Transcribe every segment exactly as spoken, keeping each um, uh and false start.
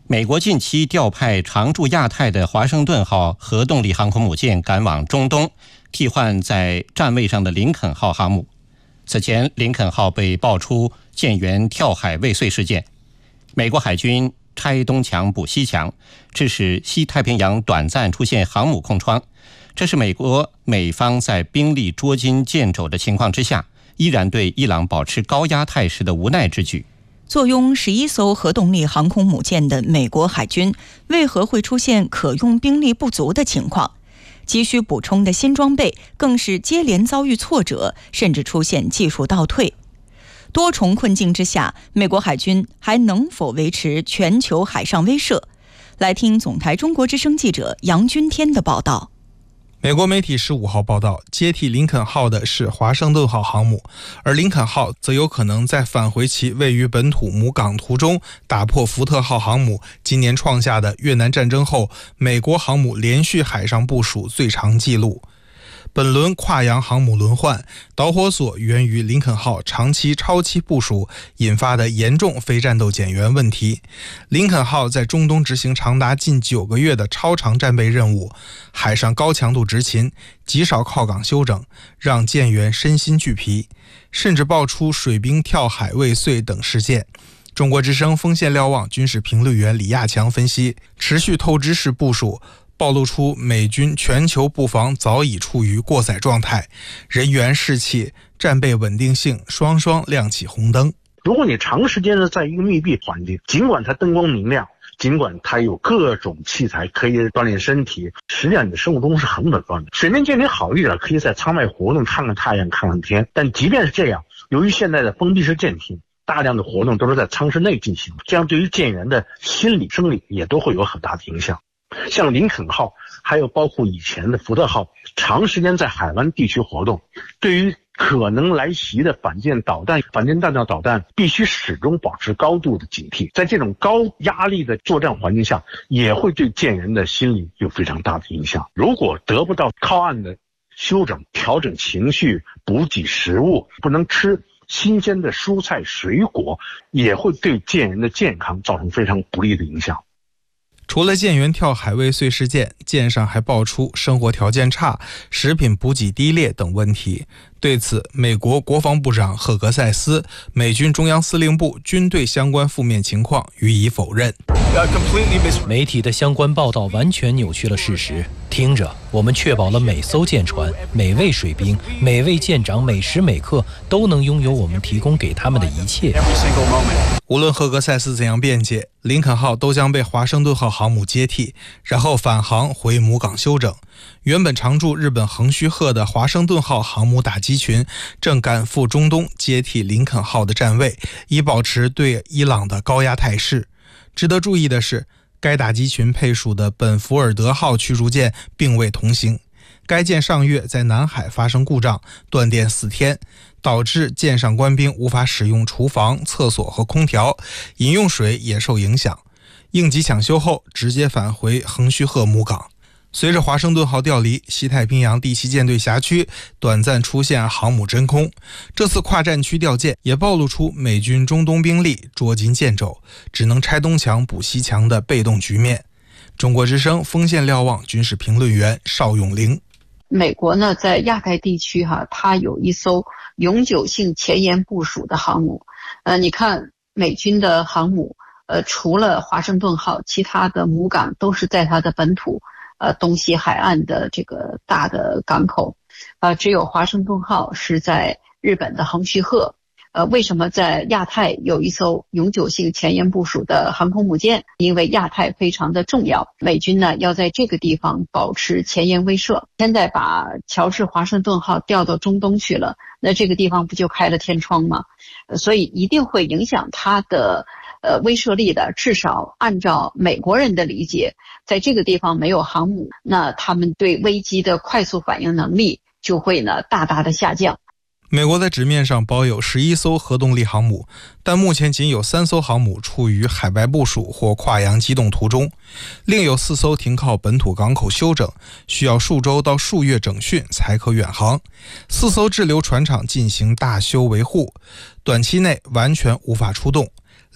美国近期调派常驻亚太的华盛顿号核动力航空母舰赶往中东，替换在站位上的林肯号航母。此前，林肯号被爆出舰员跳海未遂事件，美国海军拆东墙补西墙，致使西太平洋短暂出现航母空窗。这是美国美方在兵力捉襟见肘的情况之下，依然对伊朗保持高压态势的无奈之举。 坐拥十一艘核动力航空母舰的美国海军为何会出现可用兵力不足的情况？急需补充的新装备更是接连遭遇挫折，甚至出现技术倒退。多重困境之下，美国海军还能否维持全球海上威慑？来听总台中国之声记者杨君天的报道。 美国媒体十五号报道，接替林肯号的是华盛顿号航母，而林肯号则有可能在返回其位于本土母港途中，打破福特号航母今年创下的越南战争后美国航母连续海上部署最长纪录。本轮跨洋航母轮换导火索源于林肯号长期超期部署引发的严重非战斗减员问题。林肯号在中东执行长达近九个月的超长战备任务，海上高强度执勤，极少靠港休整，让舰员身心俱疲，甚至爆出水兵跳海未遂等事件。中国之声锋线瞭望军事评论员李亚强分析，持续透支式部署暴露出美军全球布防早已处于过载状态，人员士气、战备稳定性双双亮起红灯。 如果你长时间的在一个密闭环境，尽管它灯光明亮，尽管它有各种器材可以锻炼身体，实际上你的生物钟是很紊乱的。水面舰艇好一点，可以在舱外活动，看看太阳，看看天，但即便是这样，由于现在的封闭式舰艇，大量的活动都是在舱室内进行，这样对于舰员的心理生理也都会有很大的影响。像林肯号还有包括以前的福特号长时间在海湾地区活动，对于可能来袭的反舰导弹、反舰弹道导弹必须始终保持高度的警惕。在这种高压力的作战环境下，也会对舰员的心理有非常大的影响。如果得不到靠岸的休整、调整情绪、补给食物，不能吃新鲜的蔬菜水果，也会对舰员的健康造成非常不利的影响。 除了舰员跳海未遂事件，舰上还爆出生活条件差、食品补给低劣等问题。对此，美国国防部长赫格塞斯、美军中央司令部均对相关负面情况予以否认。 媒体的相关报道完全扭曲了事实。听着，我们确保了每艘舰船、每位水兵、每位舰长每时每刻都能拥有我们提供给他们的一切。 无论赫格塞斯怎样辩解，林肯号都将被华盛顿号航母接替，然后返航回母港休整。原本常驻日本横须贺的华盛顿号航母打击群正赶赴中东接替林肯号的站位，以保持对伊朗的高压态势。值得注意的是，该打击群配属的本福尔德号驱逐舰并未同行。该舰上月在南海发生故障，断电四天，导致舰上官兵无法使用厨房、厕所和空调，饮用水也受影响。应急抢修后，直接返回横须贺母港。随着华盛顿号调离，西太平洋第七舰队辖区短暂出现航母真空。这次跨战区调舰也暴露出美军中东兵力捉襟见肘，只能拆东墙补西墙的被动局面。中国之声锋线瞭望军事评论员邵永玲。 美国呢，在亚太地区哈，它有一艘永久性前沿部署的航母。呃，你看美军的航母，呃，除了华盛顿号，其他的母港都是在它的本土。呃，东西海岸的这个大的港口，呃，只有华盛顿号是在日本的横须贺。呃，为什么在亚太有一艘永久性前沿部署的航空母舰？因为亚太非常的重要，美军呢要在这个地方保持前沿威慑。现在把乔治华盛顿号调到中东去了，那这个地方不就开了天窗吗？呃、所以一定会影响它的呃威慑力的。至少按照美国人的理解，在这个地方没有航母，那他们对危机的快速反应能力就会呢大大的下降。 美国在纸面上保有十一艘核动力航母，但目前仅有三艘航母处于海外部署或跨洋机动途中，另有四艘停靠本土港口休整，需要数周到数月整训才可远航。四艘滞留船厂进行大修维护，短期内完全无法出动。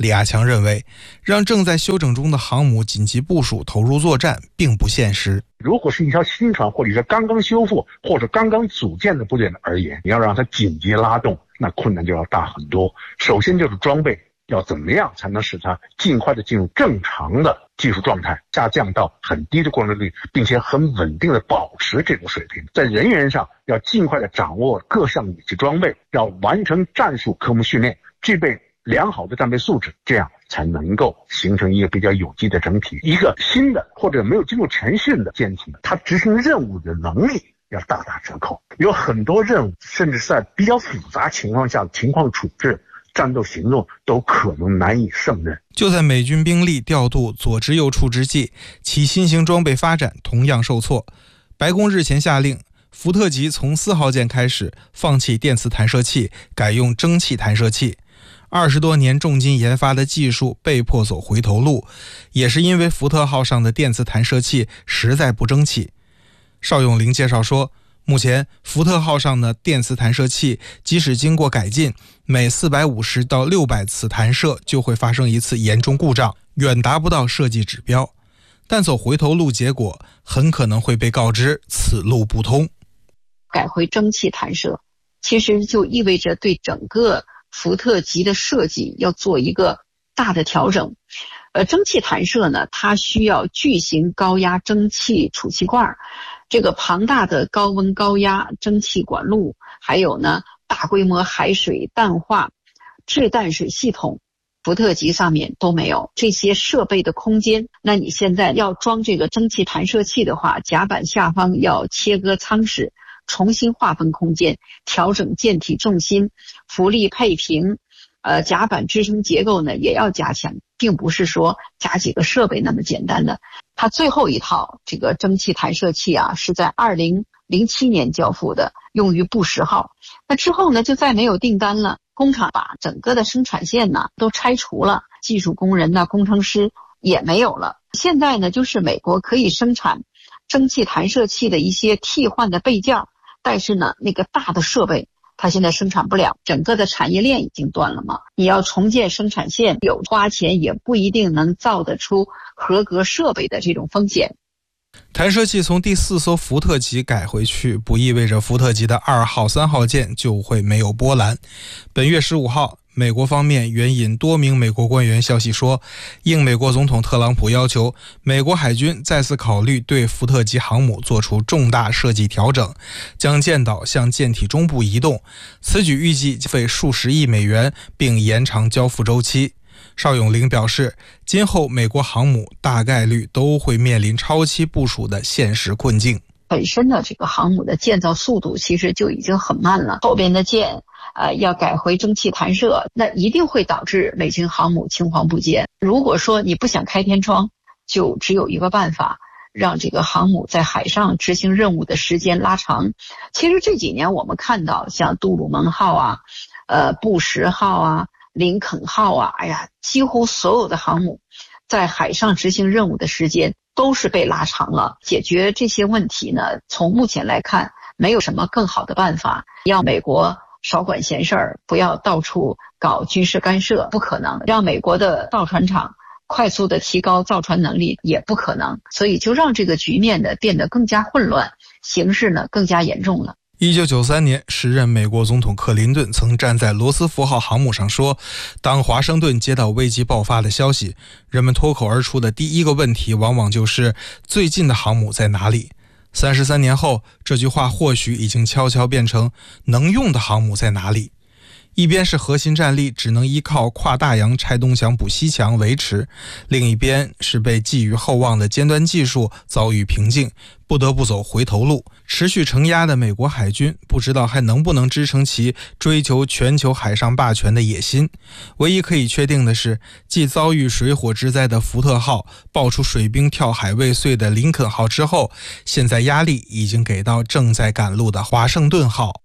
李亚强认为，让正在修整中的航母紧急部署投入作战并不现实。 如果是一条新船，或者是刚刚修复或者刚刚组建的部队而言，你要让它紧急拉动，那困难就要大很多。首先就是装备要怎么样才能使它尽快的进入正常的技术状态，下降到很低的过程率，并且很稳定的保持这种水平。在人员上要尽快的掌握各项武器装备，要完成战术科目训练，具备良好的战备素质，这样才能够形成一个比较有机的整体。一个新的或者没有经过全训的舰艇，它执行任务的能力要大打折扣。有很多任务甚至在比较复杂情况下的情况处置、战斗行动都可能难以胜任。 就在美军兵力调度左支右绌之际，其新型装备发展同样受挫。白宫日前下令，福特级从四号舰开始放弃电磁弹射器，改用蒸汽弹射器。二十多年重金研发的技术被迫走回头路，也是因为福特号上的电磁弹射器实在不争气。邵永龄介绍说，目前福特号上的电磁弹射器即使经过改进，每四百五十到六百次弹射就会发生一次严重故障，远达不到设计指标。但走回头路，结果很可能会被告知此路不通。 改回蒸汽弹射，其实就意味着对整个福特级的设计要做一个大的调整。呃，蒸汽弹射呢，它需要巨型高压蒸汽储气罐，这个庞大的高温高压蒸汽管路，还有呢大规模海水淡化制淡水系统，福特级上面都没有这些设备的空间。那你现在要装这个蒸汽弹射器的话，甲板下方要切割舱室，重新划分空间，调整舰体重心，浮力配平，呃，甲板支撑结构呢也要加强，并不是说加几个设备那么简单的。它最后一套这个蒸汽弹射器啊，是在二零零七年交付的，用于布什号。那之后呢，就再没有订单了。工厂把整个的生产线呢都拆除了，技术工人呢、工程师也没有了。现在呢，就是美国可以生产蒸汽弹射器的一些替换的备件，但是呢，那个大的设备它现在生产不了，整个的产业链已经断了嘛。你要重建生产线，有花钱也不一定能造得出合格设备的这种风险。 弹射器从第四艘福特级改回去，不意味着福特级的二号、三号舰就会没有波澜。本月十五号，美国方面援引多名美国官员消息说，应美国总统特朗普要求，美国海军再次考虑对福特级航母做出重大设计调整，将舰岛向舰体中部移动。此举预计费数十亿美元，并延长交付周期。邵永龄表示，今后美国航母大概率都会面临超期部署的现实困境。 本身的这个航母的建造速度其实就已经很慢了，后边的舰呃要改回蒸汽弹射，那一定会导致美军航母青黄不接。如果说你不想开天窗，就只有一个办法，让这个航母在海上执行任务的时间拉长。其实这几年我们看到像杜鲁门号啊、呃布什号啊、林肯号啊，哎呀，几乎所有的航母在海上执行任务的时间都是被拉长了。解决这些问题呢，从目前来看，没有什么更好的办法。让美国少管闲事儿，不要到处搞军事干涉，不可能；让美国的造船厂快速的提高造船能力，也不可能。所以就让这个局面呢变得更加混乱，形势呢更加严重了。 一九九三年，时任美国总统克林顿曾站在罗斯福号航母上说，当华盛顿接到危机爆发的消息，人们脱口而出的第一个问题往往就是最近的航母在哪里。三十三年后，这句话或许已经悄悄变成能用的航母在哪里。一边是核心战力只能依靠跨大洋拆东墙补西墙维持，另一边是被寄予厚望的尖端技术遭遇瓶颈，不得不走回头路。持续承压的美国海军不知道还能不能支撑其追求全球海上霸权的野心。唯一可以确定的是，继遭遇水火之灾的福特号爆出水兵跳海未遂的林肯号之后，现在压力已经给到正在赶路的华盛顿号。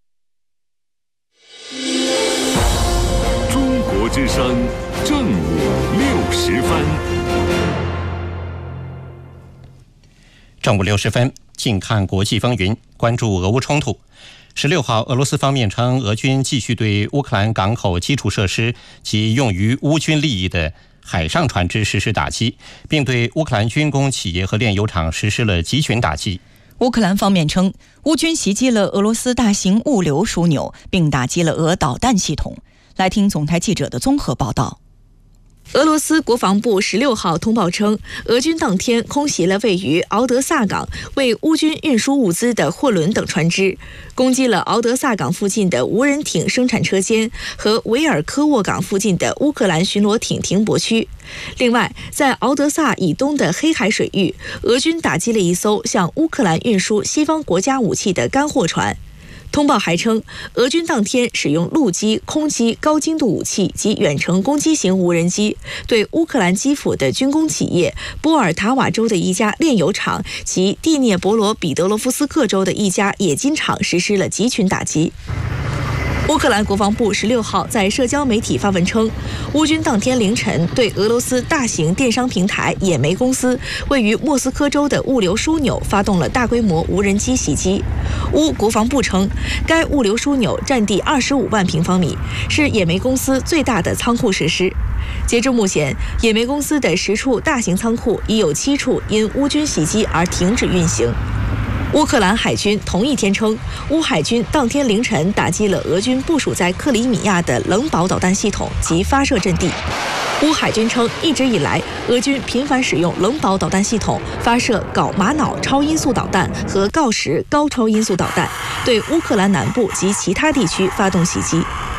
中国之声正午六时分， 正午六十分，近看国际风云，关注俄乌冲突。 十六号，俄罗斯方面称，俄军继续对乌克兰港口基础设施及用于乌军利益的海上船只实施打击，并对乌克兰军工企业和炼油厂实施了集群打击。 乌克兰方面称，乌军袭击了俄罗斯大型物流枢纽，并打击了俄导弹系统。来听总台记者的综合报道。 俄罗斯国防部十六号通报称，俄军当天空袭了位于敖德萨港为乌军运输物资的货轮等船只，攻击了敖德萨港附近的无人艇生产车间和维尔科沃港附近的乌克兰巡逻艇停泊区。另外，在敖德萨以东的黑海水域，俄军打击了一艘向乌克兰运输西方国家武器的干货船。通报还称，俄军当天使用陆基、空基高精度武器及远程攻击型无人机，对乌克兰基辅的军工企业、波尔塔瓦州的一家炼油厂及蒂涅博罗彼得罗夫斯克州的一家冶金厂实施了集群打击。乌克兰国防部十六号在社交媒体发文称，乌军当天凌晨对俄罗斯大型电商平台野莓公司位于莫斯科州的物流枢纽发动了大规模无人机袭击。乌国防部称，该物流枢纽占地二十五万平方米，是野莓公司最大的仓库设施。截至目前，野莓公司的十处大型仓库已有七处因乌军袭击而停止运行。乌克兰海军同一天称，乌海军当天凌晨打击了俄军部署在克里米亚的冷堡导弹系统及发射阵地。乌海军称，一直以来，俄军频繁使用冷堡导弹系统发射镐玛瑙超音速导弹和锆石高超音速导弹，对乌克兰南部及其他地区发动袭击。